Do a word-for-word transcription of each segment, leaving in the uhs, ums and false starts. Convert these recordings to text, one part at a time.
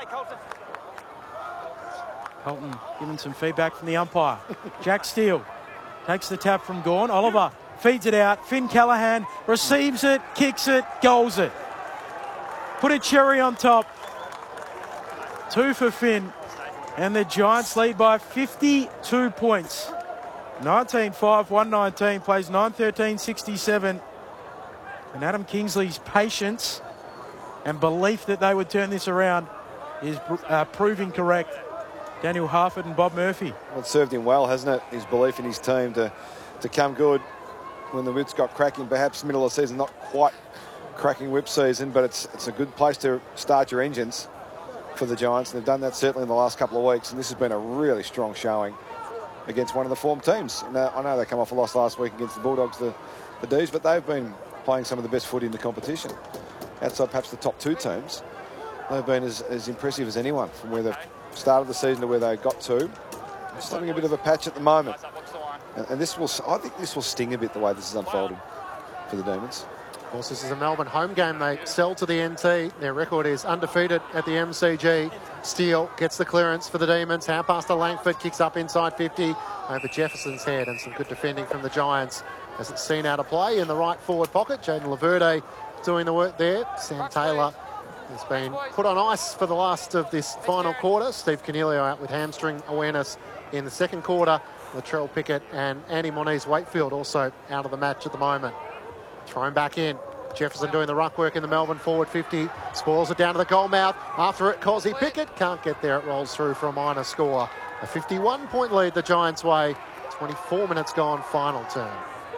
Colton giving some feedback from the umpire. Jack Steele takes the tap from Gawn. Oliver feeds it out. Finn Callaghan receives it, kicks it, goals it. Put a cherry on top. Two for Finn. And the Giants lead by fifty-two points. nineteen five, one nineteen, plays nine thirteen sixty-seven. And Adam Kingsley's patience and belief that they would turn this around is uh, proving correct. Daniel Harford and Bob Murphy. Well, it served him well, hasn't it? His belief in his team to, to come good when the whips got cracking. Perhaps middle of the season, not quite cracking whip season, but it's it's a good place to start your engines for the Giants. And they've done that certainly in the last couple of weeks. And this has been a really strong showing against one of the form teams. Now, I know they come off a loss last week against the Bulldogs, the, the D's, but they've been playing some of the best footy in the competition. Outside perhaps the top two teams, they've been as, as impressive as anyone from where they've started the season to where they got to. Just having a bit of a patch at the moment. And, and this will, I think this will sting a bit the way this is unfolding for the Demons. Of course, this is a Melbourne home game. They sell to the N T. Their record is undefeated at the M C G. Steele gets the clearance for the Demons. Hand pass to Langford, kicks up inside fifty over Jefferson's head, and some good defending from the Giants. Hasn't seen how to play in the right forward pocket. Jaden Laverde doing the work there. Sam Taylor has been put on ice for the last of this final quarter. Steve Cornelio out with hamstring awareness in the second quarter. Latrell Pickett and Andy Moniz-Wakefield also out of the match at the moment. Thrown back in. Jefferson doing the ruck work in the Melbourne forward fifty. Spoils it down to the goal mouth. After it, Cosy Pickett can't get there. It rolls through for a minor score. A fifty-one point lead the Giants' way. twenty-four minutes gone, final turn.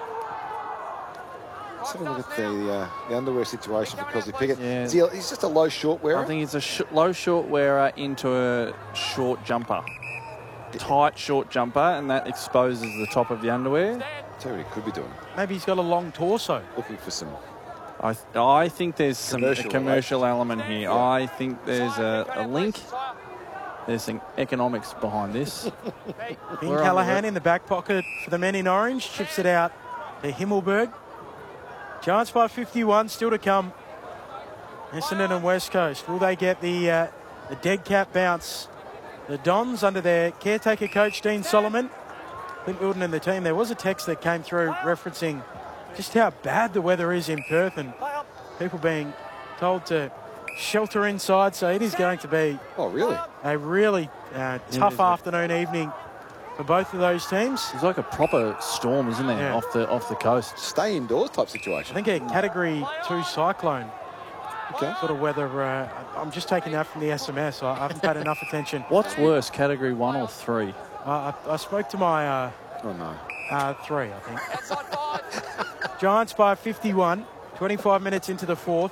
Let's have a look at the, uh, the underwear situation for Cosy Pickett. Yeah. Is he, he's just a low short wearer? I think he's a sh low short wearer into a short jumper. Tight short jumper, and that exposes the top of the underwear. That's what he could be doing. Maybe he's got a long torso. Looking for some... I, th I think there's some Commercial a commercial element here. Yeah. I think there's a, a link. There's some economics behind this. Finn Callaghan in the back pocket for the men in orange. Chips it out to Himmelberg. Giants by fifty-one, still to come. Essendon and West Coast. Will they get the, uh, the dead cat bounce? The Dons under their caretaker coach, Dean Solomon. Clint Wilden and the team. There was a text that came through referencing just how bad the weather is in Perth and people being told to shelter inside. So it is going to be oh, really? a really uh, tough afternoon, evening for both of those teams. It's like a proper storm, isn't there, Yeah. off the off the coast? Stay indoors type I situation. think a Category two cyclone Okay. sort of weather. Uh, I'm just taking that from the S M S. I haven't paid enough attention. What's worse, Category one or three? Uh, I, I spoke to my uh, Oh, no. uh, three, I think. Giants by fifty-one, twenty-five minutes into the fourth.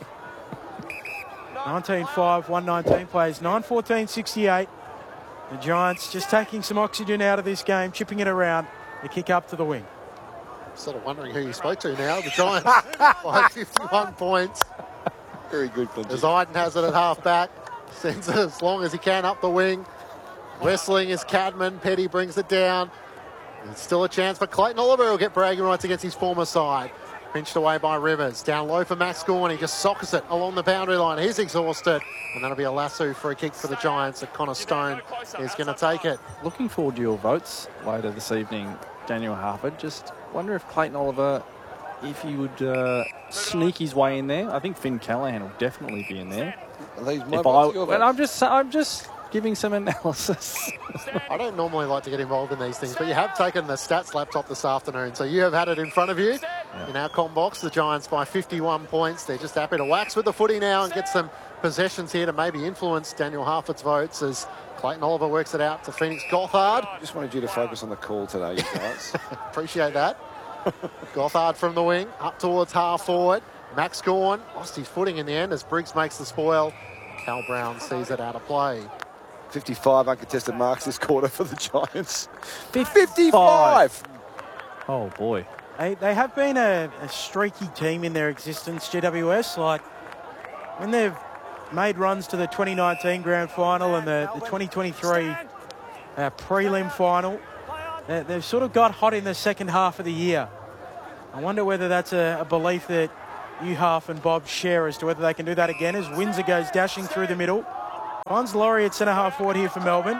nineteen five, one nineteen plays nine fourteen sixty-eight. The Giants just taking some oxygen out of this game, chipping it around. The kick up to the wing. Sort of wondering who you spoke to now. The Giants by fifty-one points. Very good, Clint. As Iden has it at half back. Sends it as long as he can up the wing. Wrestling is Cadman. Petty brings it down. It's still a chance for Clayton Oliver. He'll get bragging rights against his former side. Pinched away by Rivers. Down low for Max Gawn. He just sockets it along the boundary line. He's exhausted. And that'll be a lasso for a kick for the Giants. And Connor Stone is going to take it. Looking forward to your votes later this evening, Daniel Harford. Just wonder if Clayton Oliver, if he would uh, sneak his way in there. I think Finn Callaghan will definitely be in there. Are these my If votes, I, your well, votes? I'm just, I'm just giving some analysis. I don't normally like to get involved in these things, but you have taken the stats laptop this afternoon, so you have had it in front of you. Yeah. In our com box, the Giants by fifty-one points. They're just happy to wax with the footy now and get some possessions here to maybe influence Daniel Harford's votes as Clayton Oliver works it out to Phoenix Gothard. Just wanted you to focus on the call today, you guys. Appreciate that. Gothard from the wing, up towards half forward. Max Gawn lost his footing in the end as Briggs makes the spoil. Cal Brown sees it out of play. fifty-five uncontested marks this quarter for the Giants. fifty-five. Oh, boy. They, they have been a, a streaky team in their existence, G W S. Like, when they've made runs to the twenty nineteen grand final and the, the twenty twenty-three uh, prelim final, they, they've sort of got hot in the second half of the year. I wonder whether that's a, a belief that you, Half, and Bob share as to whether they can do that again as Windsor goes dashing through the middle. Finds Laurie at centre half forward here for Melbourne.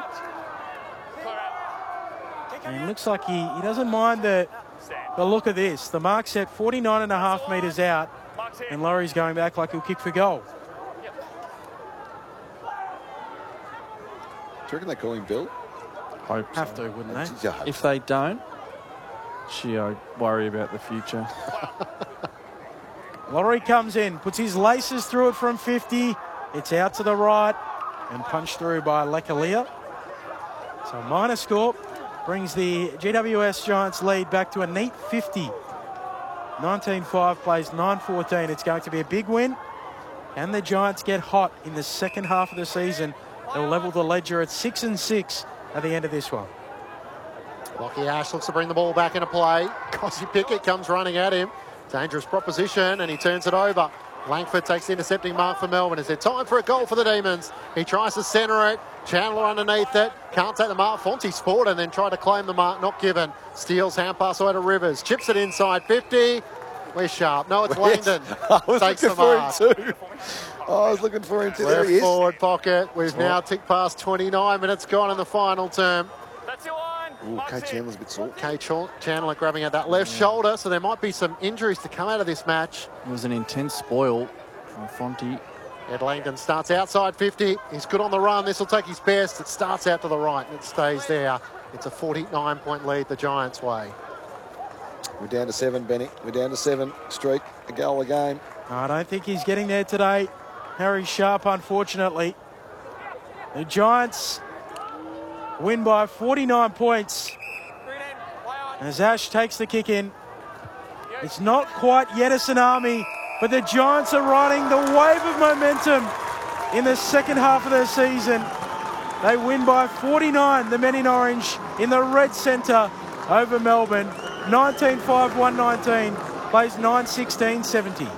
And it looks like he, he doesn't mind the, the look of this. The mark's set forty-nine and a half metres out, and Laurie's going back like he'll kick for goal. Do you reckon they call him Bill? Hope Have so. to, wouldn't they? Yeah, hope If they don't, she I worry about the future. Laurie comes in, puts his laces through it from fifty. It's out to the right and punched through by Lekalia. So minor score brings the G W S Giants lead back to a neat fifty. nineteen five plays nine fourteen. It's going to be a big win. And the Giants get hot in the second half of the season. They'll level the ledger at six and six at the end of this one. Lockie Ash looks to bring the ball back into play. Cosy Pickett comes running at him. Dangerous proposition, and he turns it over. Langford takes the intercepting mark for Melbourne. Is there time for a goal for the Demons? He tries to centre it. Chandler underneath it. Can't take the mark. Fonte sport and then tried to claim the mark. Not given. Steals hand pass away to Rivers. Chips it inside fifty. We're sharp. No, it's Langdon. I was Takes looking the for mark. him too. Oh, I was looking for him too. There Left he is. forward pocket. We've Oh. now ticked past twenty-nine minutes gone in the final term. That's your one. Ooh, Kate Chandler's a bit sore. Kay Ch- Chandler grabbing at that left shoulder, so there might be some injuries to come out of this match. It was an intense spoil from Fonte. Ed Langdon starts outside fifty. He's good on the run. This will take his best. It starts out to the right and it stays there. It's a forty-nine point lead the Giants' way. We're down to seven, Benny. We're down to seven. Streak, a goal a game. I don't think he's getting there today. Harry Sharp, unfortunately. The Giants win by forty-nine points as Ash takes the kick in. It's not quite yet a tsunami, but the Giants are riding the wave of momentum in the second half of the season. They win by forty-nine, the men in orange, in the red centre over Melbourne. nineteen five, one nineteen, plays nine sixteen, seventy.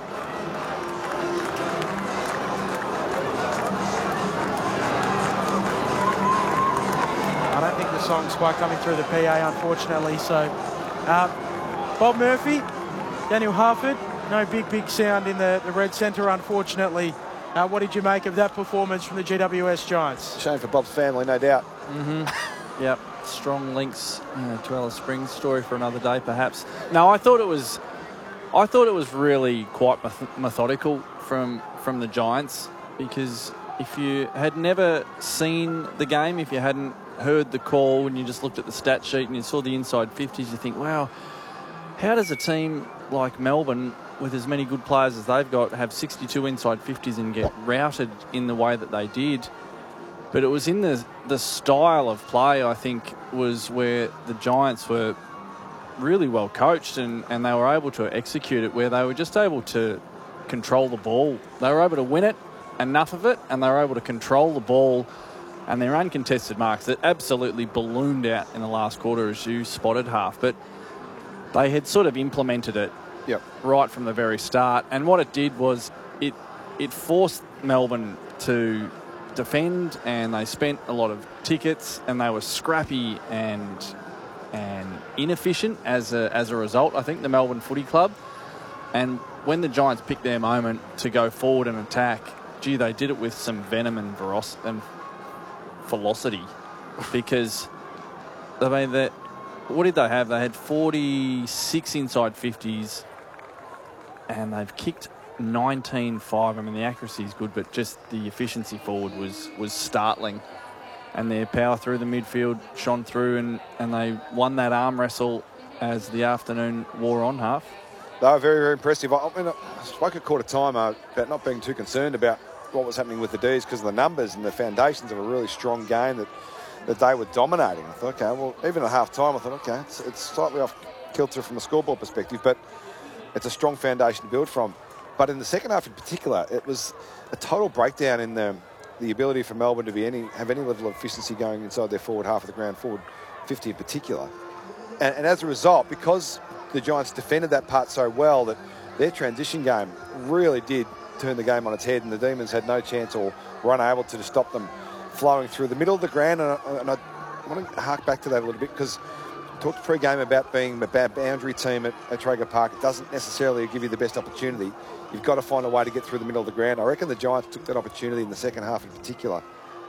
I don't think the song's quite coming through the P A, unfortunately. So, uh, Bob Murphy, Daniel Harford, no big, big sound in the, the red centre, unfortunately. Uh, what did you make of that performance from the G W S Giants? Shame for Bob's family, no doubt. Mm-hmm. Yep. Strong links you know, to Alice Springs. Story for another day, perhaps. No, I thought it was. I thought it was really quite meth- methodical from from the Giants, because if you had never seen the game, if you hadn't heard the call and you just looked at the stat sheet and you saw the inside fifties, you think, wow, how does a team like Melbourne, with as many good players as they've got, have sixty-two inside fifties and get routed in the way that they did? But it was in the the style of play, I think, was where the Giants were really well coached, and, and they were able to execute it, where they were just able to control the ball. They were able to win it, enough of it, and they were able to control the ball, and their uncontested marks that absolutely ballooned out in the last quarter, as you spotted, Half. But they had sort of implemented it Yep. right from the very start, and what it did was it it forced Melbourne to defend, and they spent a lot of tickets, and they were scrappy and and inefficient as a, as a result, I think, the Melbourne Footy Club. And when the Giants picked their moment to go forward and attack, gee, they did it with some venom and veros- and velocity, because I mean, that what did they have? They had forty-six inside fifties, and they've kicked nineteen five. I mean, the accuracy is good, but just the efficiency forward was was startling. And their power through the midfield shone through, and, and they won that arm wrestle as the afternoon wore on, Half. They were very, very impressive. I, I mean, I spoke at quarter time uh, about not being too concerned about what was happening with the D's because of the numbers and the foundations of a really strong game that, that they were dominating. I thought, okay, well, even at half time, I thought, okay, it's, it's slightly off kilter from a scoreboard perspective, but it's a strong foundation to build from. But in the second half in particular, it was a total breakdown in the the ability for Melbourne to be any have any level of efficiency going inside their forward half of the ground, forward fifty in particular. And, and as a result, because the Giants defended that part so well, that their transition game really did turn the game on its head, and the Demons had no chance or were unable to stop them flowing through the middle of the ground. And I, and I want to hark back to that a little bit, because I talked pre-game about being a bad boundary team at, at Traeger Park. It doesn't necessarily give you the best opportunity. You've got to find a way to get through the middle of the ground. I reckon the Giants took that opportunity in the second half in particular